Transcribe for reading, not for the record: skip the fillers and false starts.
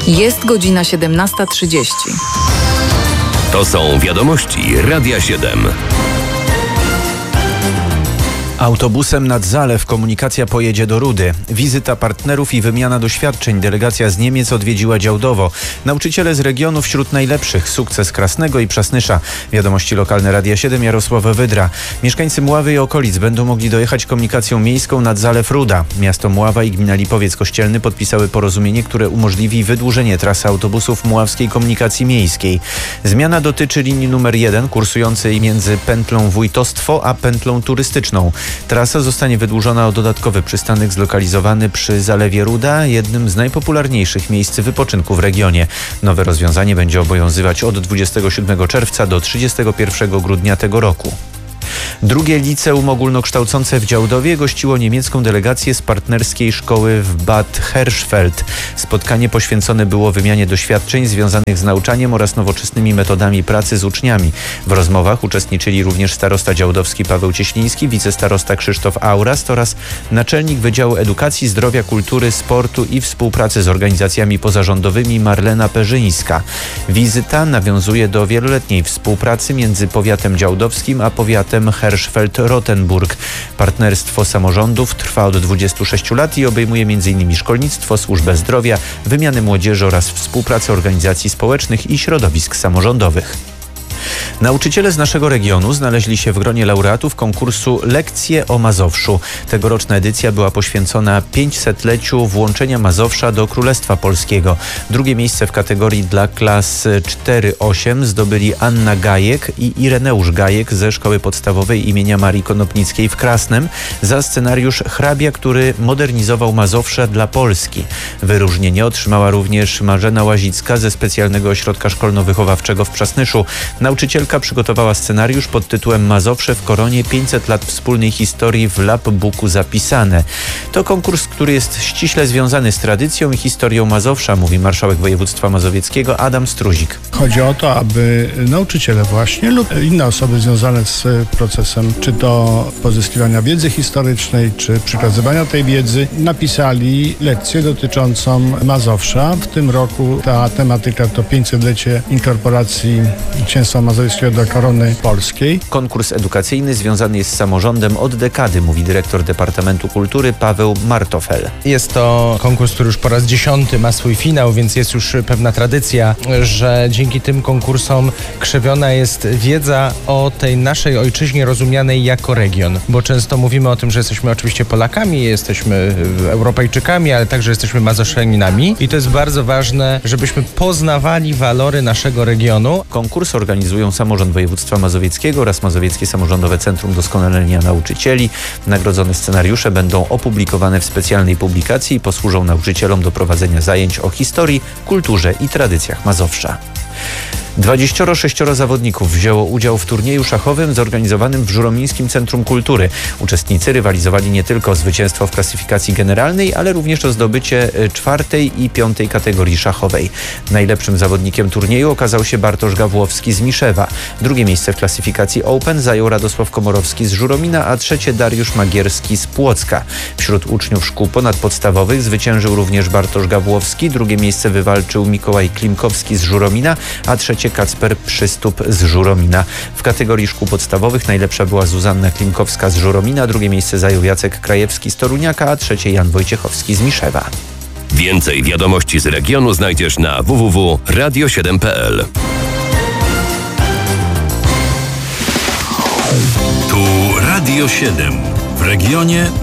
Jest godzina 17:30. To są wiadomości Radia 7. Autobusem nad Zalew komunikacja pojedzie do Rudy. Wizyta partnerów i wymiana doświadczeń. Delegacja z Niemiec odwiedziła Działdowo. Nauczyciele z regionu wśród najlepszych. Sukces Krasnego i Przasnysza. Wiadomości lokalne Radia 7, Jarosław Wydra. Mieszkańcy Mławy i okolic będą mogli dojechać komunikacją miejską nad Zalew Ruda. Miasto Mława i gmina Lipowiec Kościelny podpisały porozumienie, które umożliwi wydłużenie trasy autobusów mławskiej komunikacji miejskiej. Zmiana dotyczy linii numer 1 kursującej między pętlą Wójtostwo a pętlą turystyczną. Trasa zostanie wydłużona o dodatkowy przystanek zlokalizowany przy Zalewie Ruda, jednym z najpopularniejszych miejsc wypoczynku w regionie. Nowe rozwiązanie będzie obowiązywać od 27 czerwca do 31 grudnia tego roku. Drugie liceum ogólnokształcące w Działdowie gościło niemiecką delegację z partnerskiej szkoły w Bad Herschfeld. Spotkanie poświęcone było wymianie doświadczeń związanych z nauczaniem oraz nowoczesnymi metodami pracy z uczniami. W rozmowach uczestniczyli również starosta działdowski Paweł Cieśliński, wicestarosta Krzysztof Aurast oraz naczelnik Wydziału Edukacji, Zdrowia, Kultury, Sportu i Współpracy z organizacjami pozarządowymi Marlena Perzyńska. Wizyta nawiązuje do wieloletniej współpracy między powiatem działdowskim a powiatem Herschfeld-Rotenburg. Partnerstwo samorządów trwa od 26 lat i obejmuje m.in. szkolnictwo, służbę zdrowia, wymianę młodzieży oraz współpracę organizacji społecznych i środowisk samorządowych. Nauczyciele z naszego regionu znaleźli się w gronie laureatów konkursu Lekcje o Mazowszu. Tegoroczna edycja była poświęcona 500-leciu włączenia Mazowsza do Królestwa Polskiego. Drugie miejsce w kategorii dla klas 4-8 zdobyli Anna Gajek i Ireneusz Gajek ze Szkoły Podstawowej imienia Marii Konopnickiej w Krasnem za scenariusz Hrabia, który modernizował Mazowsze dla Polski. Wyróżnienie otrzymała również Marzena Łazicka ze Specjalnego Ośrodka Szkolno-Wychowawczego w Przasnyszu. Nauczycielka przygotowała scenariusz pod tytułem Mazowsze w koronie 500 lat wspólnej historii w Lapbooku zapisane. To konkurs, który jest ściśle związany z tradycją i historią Mazowsza, mówi marszałek województwa mazowieckiego Adam Struzik. Chodzi o to, aby nauczyciele właśnie lub inne osoby związane z procesem, czy to pozyskiwania wiedzy historycznej, czy przekazywania tej wiedzy, napisali lekcję dotyczącą Mazowsza. W tym roku ta tematyka to 500-lecie inkorporacji księstwa mazowieckiego do korony polskiej. Konkurs edukacyjny związany jest z samorządem od dekady, mówi dyrektor Departamentu Kultury Paweł Martofel. Jest to konkurs, który już po raz 10 ma swój finał, więc jest już pewna tradycja, że dzięki tym konkursom krzewiona jest wiedza o tej naszej ojczyźnie rozumianej jako region. Bo często mówimy o tym, że jesteśmy oczywiście Polakami, jesteśmy Europejczykami, ale także jesteśmy Mazowszaninami i to jest bardzo ważne, żebyśmy poznawali walory naszego regionu. Konkurs organizują Samorząd Województwa Mazowieckiego oraz Mazowieckie Samorządowe Centrum Doskonalenia Nauczycieli. Nagrodzone scenariusze będą opublikowane w specjalnej publikacji i posłużą nauczycielom do prowadzenia zajęć o historii, kulturze i tradycjach Mazowsza. 26 zawodników wzięło udział w turnieju szachowym zorganizowanym w Żuromińskim Centrum Kultury. Uczestnicy rywalizowali nie tylko o zwycięstwo w klasyfikacji generalnej, ale również o zdobycie 4. i 5. kategorii szachowej. Najlepszym zawodnikiem turnieju okazał się Bartosz Gawłowski z Miszewa. Drugie miejsce w klasyfikacji Open zajął Radosław Komorowski z Żuromina, a trzecie Dariusz Magierski z Płocka. Wśród uczniów szkół ponadpodstawowych zwyciężył również Bartosz Gawłowski. Drugie miejsce wywalczył Mikołaj Klimkowski z Żuromina, a trzecie Kacper Przystub z Żuromina. W kategorii szkół podstawowych najlepsza była Zuzanna Klimkowska z Żuromina, drugie miejsce zajął Jacek Krajewski z Toruniaka, a trzecie Jan Wojciechowski z Miszewa. Więcej wiadomości z regionu znajdziesz na www.radio7.pl. Tu Radio 7 w regionie